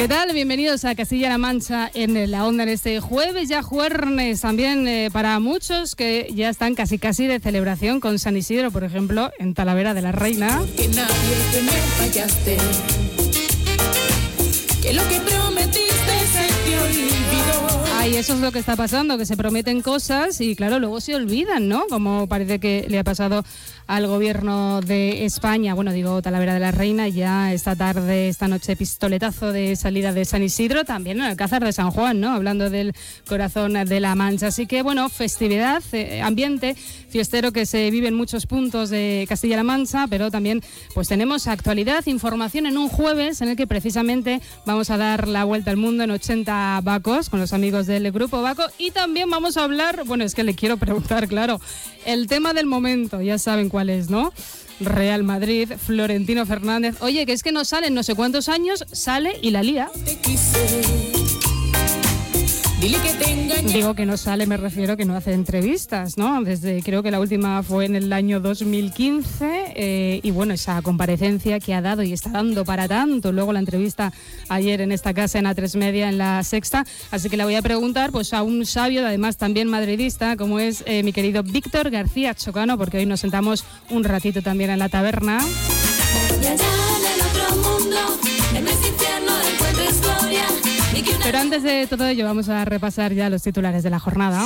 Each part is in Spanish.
¿Qué tal? Bienvenidos a Castilla-La Mancha en la onda en este jueves, ya jueves también para muchos que ya están casi de celebración con San Isidro, por ejemplo, en Talavera de la Reina. Que nadie te me fallaste, que lo que prometiste se te olvidó. Ay, eso es lo que está pasando, que se prometen cosas y claro, luego se olvidan, ¿no? Como parece que le ha pasado al gobierno de España. Bueno, digo, Talavera de la Reina, ya esta tarde, esta noche, pistoletazo de salida de San Isidro, también en Alcázar de San Juan, ¿no? Hablando del corazón de la Mancha. Así que, bueno, festividad, ambiente fiestero que se vive en muchos puntos de Castilla-La Mancha, pero también pues tenemos actualidad, información en un jueves en el que precisamente vamos a dar la vuelta al mundo en 80 Bacos con los amigos del Grupo Baco y también vamos a hablar, bueno, es que le quiero preguntar, claro, el tema del momento, ya saben cuál es, ¿no? Real Madrid, Florentino Fernández. Oye, que es que no salen no sé cuántos años, sale y la lía. Digo que no sale, me refiero que no hace entrevistas, ¿no? Desde, creo que la última fue en el año 2015 y bueno, esa comparecencia que ha dado y está dando para tanto. Luego la entrevista ayer en esta casa en A3 Media, en La Sexta. Así que la voy a preguntar pues a un sabio, además también madridista, como es mi querido Víctor García Chocano, porque hoy nos sentamos un ratito también en la taberna. Pero antes de todo ello vamos a repasar ya los titulares de la jornada.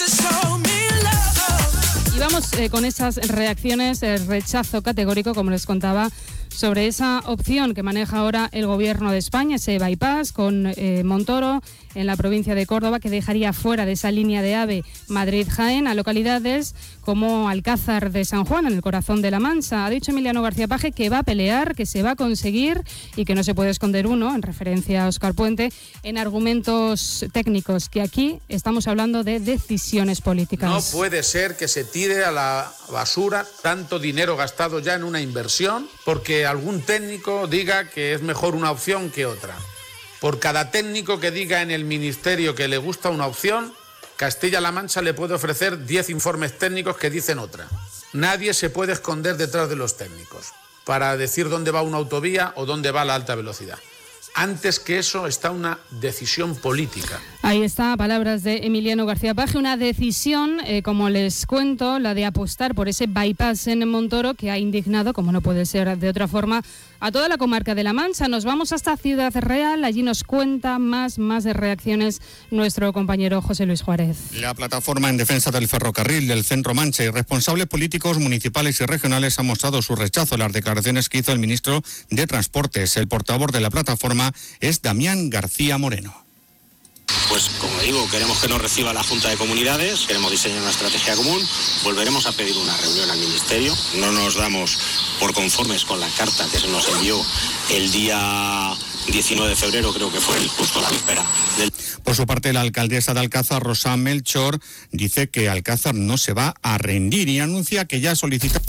Y vamos con esas reacciones, el rechazo categórico, como les contaba, sobre esa opción que maneja ahora el gobierno de España, ese bypass con Montoro en la provincia de Córdoba, que dejaría fuera de esa línea de AVE Madrid-Jaén a localidades como Alcázar de San Juan, en el corazón de la Mancha. Ha dicho Emiliano García Paje que va a pelear, que se va a conseguir y que no se puede esconder uno, en referencia a Óscar Puente, en argumentos técnicos, que aquí estamos hablando de decisiones políticas. No puede ser que se tire a la basura tanto dinero gastado ya en una inversión porque algún técnico diga que es mejor una opción que otra. Por cada técnico que diga en el ministerio que le gusta una opción, Castilla-La Mancha le puede ofrecer 10 informes técnicos que dicen otra. Nadie se puede esconder detrás de los técnicos para decir dónde va una autovía o dónde va la alta velocidad. Antes que eso está una decisión política. Ahí está, palabras de Emiliano García Paje, una decisión, como les cuento, la de apostar por ese bypass en Montoro, que ha indignado, como no puede ser de otra forma, a toda la comarca de La Mancha. Nos vamos hasta Ciudad Real, allí nos cuenta más de reacciones nuestro compañero José Luis Juárez. La plataforma en defensa del ferrocarril del Centro Mancha y responsables políticos municipales y regionales han mostrado su rechazo a las declaraciones que hizo el ministro de Transportes. El portavoz de la plataforma es Damián García Moreno. Pues como digo, queremos que nos reciba la Junta de Comunidades, queremos diseñar una estrategia común, volveremos a pedir una reunión al Ministerio, no nos damos por conformes con la carta que se nos envió el día 19 de febrero, creo que fue justo la víspera del... Por su parte, la alcaldesa de Alcázar, Rosa Melchor, dice que Alcázar no se va a rendir y anuncia que ya solicita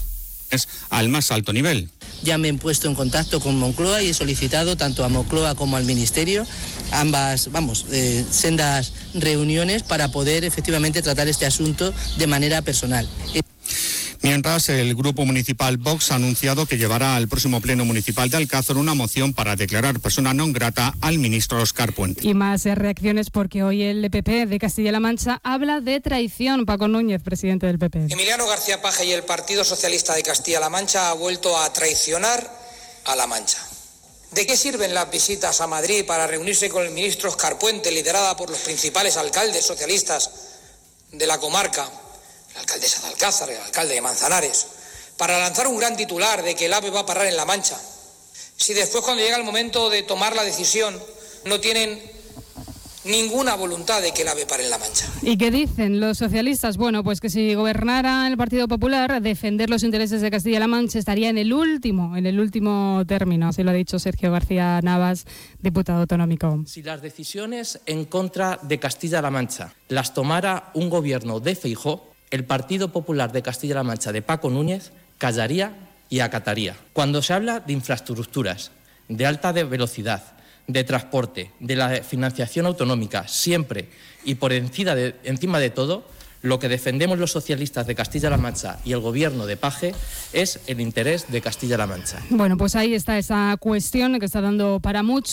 al más alto nivel. Ya me he puesto en contacto con Moncloa y he solicitado tanto a Moncloa como al Ministerio ambas, sendas reuniones para poder efectivamente tratar este asunto de manera personal. Mientras, el Grupo Municipal Vox ha anunciado que llevará al próximo Pleno Municipal de Alcázar una moción para declarar persona non grata al ministro Óscar Puente. Y más reacciones porque hoy el PP de Castilla-La Mancha habla de traición. Paco Núñez, presidente del PP. Emiliano García Paje y el Partido Socialista de Castilla-La Mancha ha vuelto a traicionar a La Mancha. ¿De qué sirven las visitas a Madrid para reunirse con el ministro Óscar Puente, liderada por los principales alcaldes socialistas de la comarca? La alcaldesa de Alcázar, el alcalde de Manzanares, para lanzar un gran titular de que el AVE va a parar en La Mancha, si después cuando llega el momento de tomar la decisión no tienen ninguna voluntad de que el AVE pare en La Mancha? ¿Y qué dicen los socialistas? Bueno, pues que si gobernara el Partido Popular, defender los intereses de Castilla-La Mancha estaría en el último término, así lo ha dicho Sergio García Navas, diputado autonómico. Si las decisiones en contra de Castilla-La Mancha las tomara un gobierno de Feijóo, el Partido Popular de Castilla-La Mancha de Paco Núñez callaría y acataría. Cuando se habla de infraestructuras, de alta velocidad, de transporte, de la financiación autonómica, siempre y por encima de todo, lo que defendemos los socialistas de Castilla-La Mancha y el gobierno de Paje es el interés de Castilla-La Mancha. Bueno, pues ahí está esa cuestión que está dando para mucho.